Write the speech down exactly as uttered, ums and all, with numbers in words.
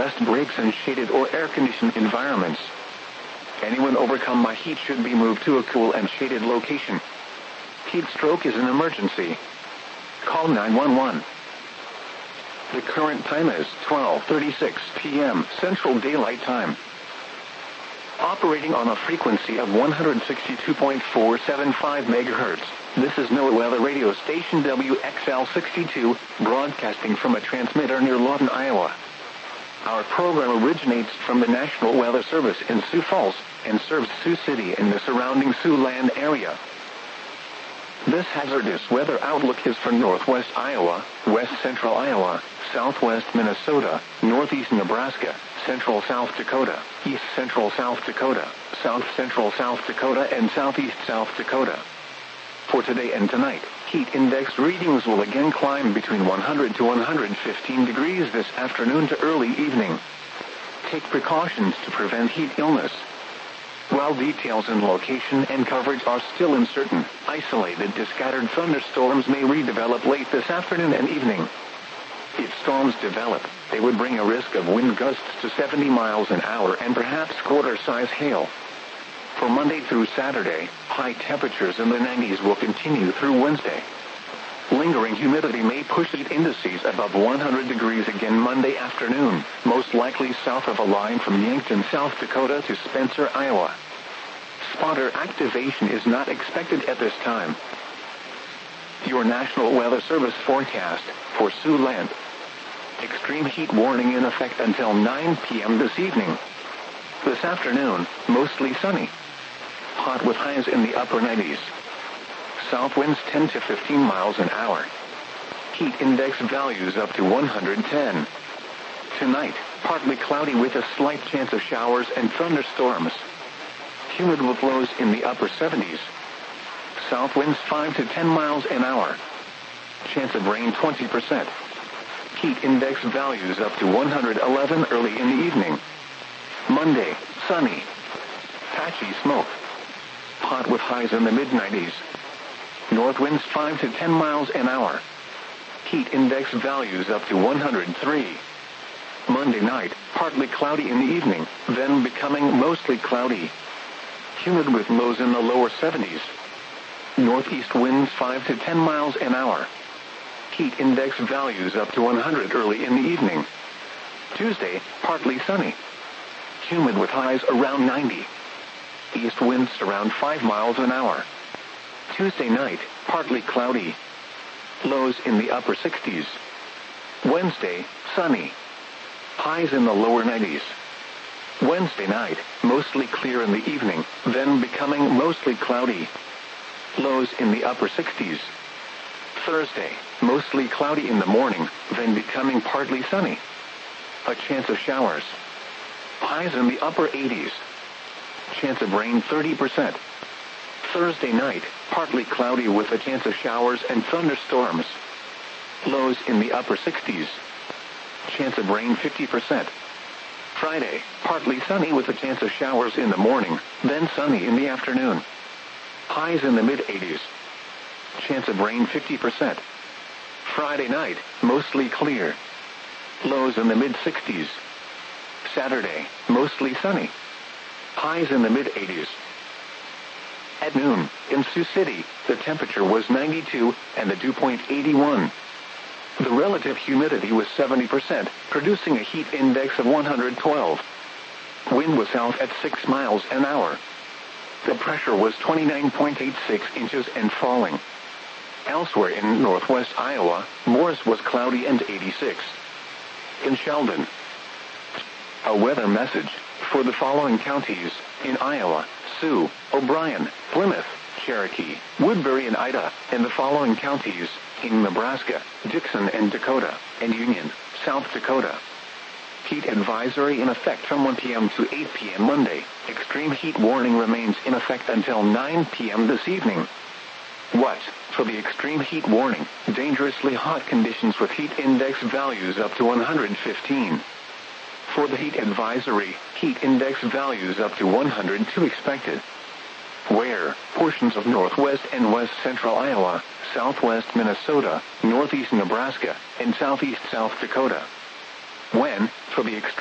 best breaks in shaded or air-conditioned environments. Anyone overcome by heat should be moved to a cool and shaded location. Heat stroke is an emergency. Call nine one one. The current time is twelve thirty-six p m Central Daylight Time. Operating on a frequency of one hundred sixty-two point four seven five megahertz, this is NOAA Weather Radio Station W X L sixty-two, broadcasting from a transmitter near Lawton, Iowa. Our program originates from the National Weather Service in Sioux Falls and serves Sioux City and the surrounding Siouxland area. This hazardous weather outlook is for northwest Iowa, west central Iowa, southwest Minnesota, northeast Nebraska, central South Dakota, east central South Dakota, south central South Dakota, and southeast South Dakota. For today and tonight, heat index readings will again climb between one hundred to one hundred fifteen degrees this afternoon to early evening. Take precautions to prevent heat illness. While details and location and coverage are still uncertain, isolated to scattered thunderstorms may redevelop late this afternoon and evening. If storms develop, they would bring a risk of wind gusts to seventy miles an hour and perhaps quarter-size hail. For Monday through Saturday, high temperatures in the nineties will continue through Wednesday. Lingering humidity may push heat indices above one hundred degrees again Monday afternoon, most likely south of a line from Yankton, South Dakota to Spencer, Iowa. Spotter activation is not expected at this time. Your National Weather Service forecast for Siouxland. Extreme heat warning in effect until nine p m this evening. This afternoon, mostly sunny. Hot with highs in the upper nineties. South winds ten to fifteen miles an hour. Heat index values up to one hundred ten. Tonight, partly cloudy with a slight chance of showers and thunderstorms. Humid with lows in the upper seventies. South winds five to ten miles an hour. Chance of rain twenty percent. Heat index values up to one hundred eleven early in the evening. Monday, sunny. Patchy smoke. Hot with highs in the mid nineties. North winds five to ten miles an hour. Heat index values up to one hundred three. Monday night, partly cloudy in the evening, then becoming mostly cloudy. Humid with lows in the lower seventies. Northeast winds five to ten miles an hour. Heat index values up to one hundred early in the evening. Tuesday, partly sunny. Humid with highs around ninety. East winds around five miles an hour. Tuesday night, partly cloudy. Lows in the upper sixties. Wednesday, sunny. Highs in the lower nineties. Wednesday night, mostly clear in the evening, then becoming mostly cloudy. Lows in the upper sixties. Thursday, mostly cloudy in the morning, then becoming partly sunny. A chance of showers. Highs in the upper eighties. Chance of rain thirty percent. Thursday night, partly cloudy with a chance of showers and thunderstorms. Lows in the upper sixties. Chance of rain fifty percent. Friday, partly sunny with a chance of showers in the morning, then sunny in the afternoon. Highs in the mid eighties. Chance of rain fifty percent. Friday night, mostly clear. Lows in the mid sixties. Saturday, mostly sunny. Highs in the mid eighties. At noon, in Sioux City, the temperature was ninety-two and the dew point eighty-one. The relative humidity was seventy percent, producing a heat index of one hundred twelve. Wind was south at six miles an hour. The pressure was twenty-nine point eight six inches and falling. Elsewhere in northwest Iowa, Morris was cloudy and eighty-six. In Sheldon, a weather message for the following counties in Iowa: Sioux, O'Brien, Plymouth, Cherokee, Woodbury, and Ida, and the following counties in Nebraska, Dixon and Dakota, and Union, South Dakota. Heat advisory in effect from one p m to eight p m Monday. Extreme heat warning remains in effect until nine p m this evening. What? For the extreme heat warning, dangerously hot conditions with heat index values up to one hundred fifteen. For the heat advisory, heat index values up to one hundred two expected. Where? Portions of northwest and west central Iowa, southwest Minnesota, northeast Nebraska, and southeast South Dakota. When? For the extreme